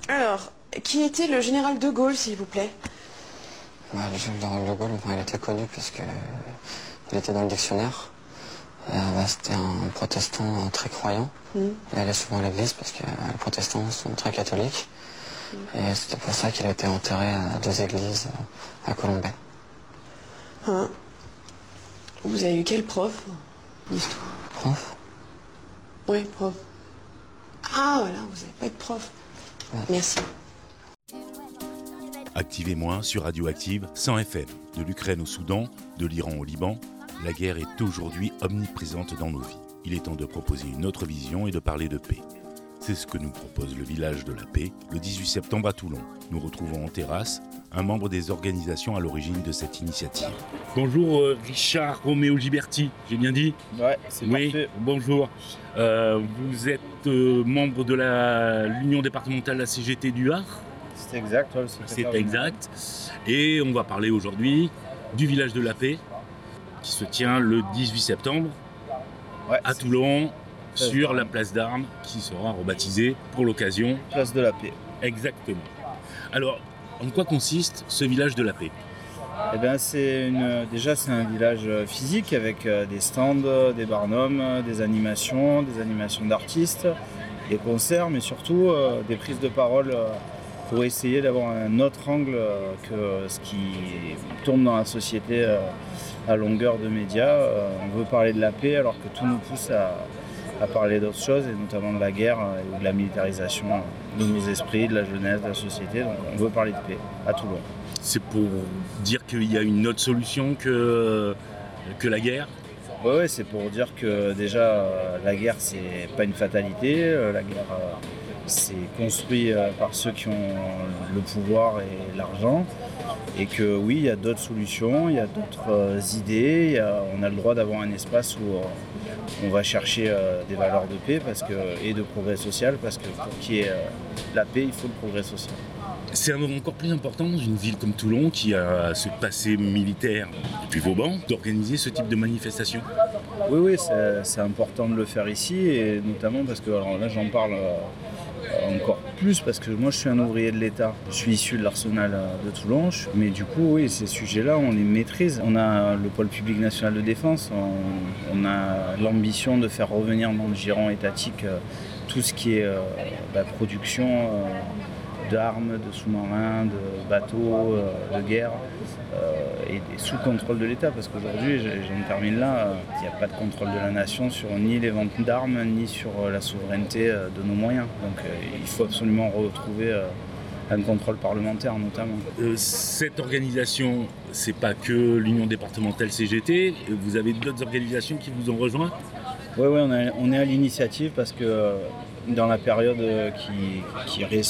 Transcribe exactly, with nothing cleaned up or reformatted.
Alors, qui était le général de Gaulle, s'il vous plaît? Bah, le général de Gaulle, enfin, il était connu parce que il était dans le dictionnaire. Et, bah, c'était un protestant euh, très croyant. Mmh. Il allait souvent à l'église parce que euh, les protestants sont très catholiques. Mmh. Et c'était pour ça qu'il a été enterré à deux églises euh, à Colombey. Hein. Vous avez eu quel prof d'histoire? Prof? Oui, prof. Ah, voilà, vous n'avez pas de prof. Ouais. Merci. Activez-moi sur Radioactive cent F M. De l'Ukraine au Soudan, de l'Iran au Liban, la guerre est aujourd'hui omniprésente dans nos vies. Il est temps de proposer une autre vision et de parler de paix. C'est ce que nous propose le Village de la Paix le dix-huit septembre à Toulon. Nous retrouvons en terrasse un membre des organisations à l'origine de cette initiative. Bonjour euh, Richard Roméo Giberti, j'ai bien dit? Ouais, c'est oui, parfait. Bonjour. Euh, vous êtes euh, membre de la, l'Union départementale de la C G T du Var? C'est exact, ouais, c'est exact. Et on va parler aujourd'hui du Village de la Paix qui se tient le dix-huit septembre ouais, à Toulon sur la place d'Armes qui sera rebaptisée pour l'occasion Place de la Paix. Exactement. Alors, en quoi consiste ce Village de la Paix? Eh bien, c'est une, déjà, c'est un village physique avec des stands, des barnums, des animations, des animations d'artistes, des concerts, mais surtout euh, des prises de parole euh, pour essayer d'avoir un autre angle euh, que ce qui tourne dans la société euh, à longueur de médias. Euh, on veut parler de la paix alors que tout nous pousse à, à parler d'autres choses, et notamment de la guerre et de la militarisation de nos esprits, de la jeunesse, de la société. Donc on veut parler de paix à Toulon. C'est pour dire qu'il y a une autre solution que, que la guerre? Oui, ouais, c'est pour dire que déjà euh, la guerre c'est pas une fatalité, euh, la guerre euh, c'est construit euh, par ceux qui ont le pouvoir et l'argent, et que oui, il y a d'autres solutions, il y a d'autres euh, idées, y a, on a le droit d'avoir un espace où euh, on va chercher euh, des valeurs de paix parce que, et de progrès social, parce que pour qu'il y ait euh, la paix, il faut le progrès social. C'est un moment encore plus important dans une ville comme Toulon qui a ce passé militaire depuis Vauban d'organiser ce type de manifestation. Oui, oui, c'est, c'est important de le faire ici, et notamment parce que alors là j'en parle euh, encore plus parce que moi je suis un ouvrier de l'État. Je suis issu de l'arsenal de Toulon, mais du coup oui, ces sujets-là on les maîtrise. On a le pôle public national de défense, on, on a l'ambition de faire revenir dans le giron étatique euh, tout ce qui est euh, bah, production euh, d'armes, de sous-marins, de bateaux, euh, de guerre, euh, et, et sous contrôle de l'État, parce qu'aujourd'hui, j'en termine là, il euh, n'y a pas de contrôle de la nation sur ni les ventes d'armes, ni sur euh, la souveraineté euh, de nos moyens. Donc euh, il faut absolument retrouver euh, un contrôle parlementaire notamment. Euh, cette organisation, c'est pas que l'Union départementale C G T, vous avez d'autres organisations qui vous ont rejoint? Oui, ouais, on, on est à l'initiative parce que euh, dans la période qui, qui reste